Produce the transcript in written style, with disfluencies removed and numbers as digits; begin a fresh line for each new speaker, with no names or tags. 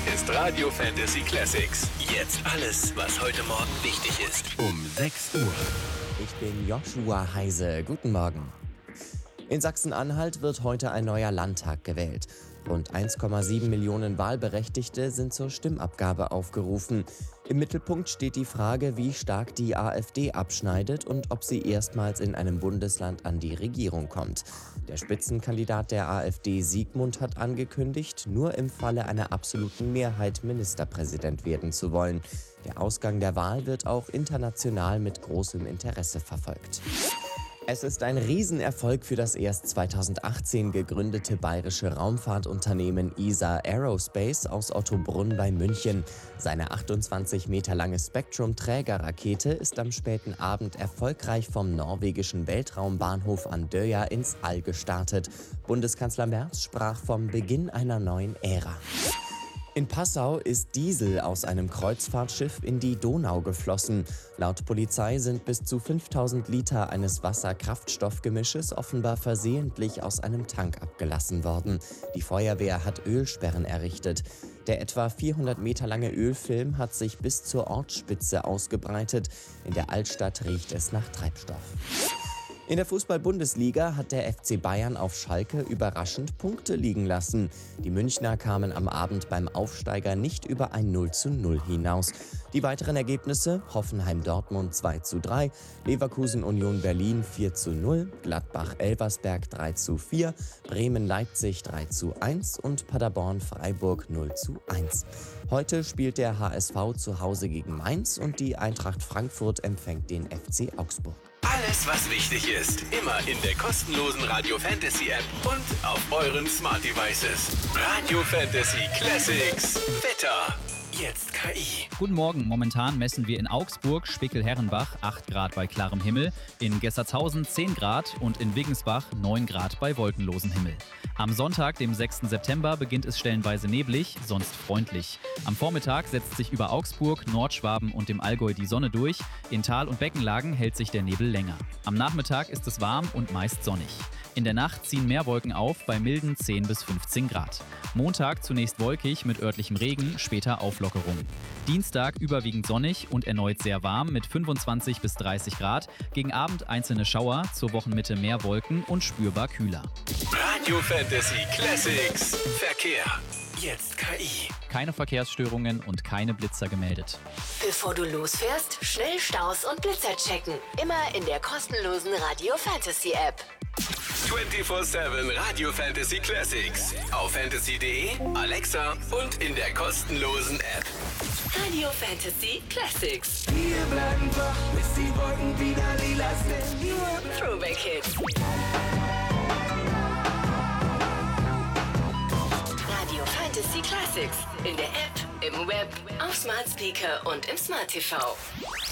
ist Radio Fantasy Classics. Jetzt alles, was heute Morgen wichtig ist. Um 6 Uhr.
Ich bin Joshua Heise. Guten Morgen. In Sachsen-Anhalt wird heute ein neuer Landtag gewählt. Rund 1,7 Millionen Wahlberechtigte sind zur Stimmabgabe aufgerufen. Im Mittelpunkt steht die Frage, wie stark die AfD abschneidet und ob sie erstmals in einem Bundesland an die Regierung kommt. Der Spitzenkandidat der AfD, Sigmund, hat angekündigt, nur im Falle einer absoluten Mehrheit Ministerpräsident werden zu wollen. Der Ausgang der Wahl wird auch international mit großem Interesse verfolgt. Es ist ein Riesenerfolg für das erst 2018 gegründete bayerische Raumfahrtunternehmen ESA Aerospace aus Ottobrunn bei München. Seine 28 Meter lange Spectrum-Trägerrakete ist am späten Abend erfolgreich vom norwegischen Weltraumbahnhof Andøya ins All gestartet. Bundeskanzler Merz sprach vom Beginn einer neuen Ära. In Passau ist Diesel aus einem Kreuzfahrtschiff in die Donau geflossen. Laut Polizei sind bis zu 5000 Liter eines Wasser-Kraftstoffgemisches offenbar versehentlich aus einem Tank abgelassen worden. Die Feuerwehr hat Ölsperren errichtet. Der etwa 400 Meter lange Ölfilm hat sich bis zur Ortsspitze ausgebreitet. In der Altstadt riecht es nach Treibstoff. In der Fußball-Bundesliga hat der FC Bayern auf Schalke überraschend Punkte liegen lassen. Die Münchner kamen am Abend beim Aufsteiger nicht über ein 0:0 hinaus. Die weiteren Ergebnisse: Hoffenheim-Dortmund 2:3, Leverkusen-Union Berlin 4:0, Gladbach-Elversberg 3:4, Bremen-Leipzig 3:1 und Paderborn-Freiburg 0:1. Heute spielt der HSV zu Hause gegen Mainz und die Eintracht Frankfurt empfängt den FC Augsburg.
Alles, was wichtig ist, immer in der kostenlosen Radio Fantasy App und auf euren Smart Devices. Radio Fantasy Classics. Wetter. Jetzt KI.
Guten Morgen. Momentan messen wir in Augsburg, Spickel-Herrenbach 8 Grad bei klarem Himmel, in Gessertshausen 10 Grad und in Wiggensbach 9 Grad bei wolkenlosem Himmel. Am Sonntag, dem 6. September, beginnt es stellenweise neblig, sonst freundlich. Am Vormittag setzt sich über Augsburg, Nordschwaben und dem Allgäu die Sonne durch. In Tal- und Beckenlagen hält sich der Nebel länger. Am Nachmittag ist es warm und meist sonnig. In der Nacht ziehen mehr Wolken auf bei milden 10 bis 15 Grad. Montag zunächst wolkig mit örtlichem Regen, später Auflockerung. Dienstag überwiegend sonnig und erneut sehr warm mit 25 bis 30 Grad. Gegen Abend einzelne Schauer, zur Wochenmitte mehr Wolken und spürbar kühler.
Radio Fantasy Classics. Verkehr. Jetzt KI.
Keine Verkehrsstörungen und keine Blitzer gemeldet.
Bevor du losfährst, schnell Staus und Blitzer checken. Immer in der kostenlosen Radio Fantasy App.
24/7 Radio Fantasy Classics. Auf fantasy.de, Alexa und in der kostenlosen App.
Radio Fantasy Classics.
Wir bleiben wach, bis die Wolken wieder lila sind.
Throwback Hits. Radio Fantasy Classics. In der App, im Web, auf Smart Speaker und im Smart TV.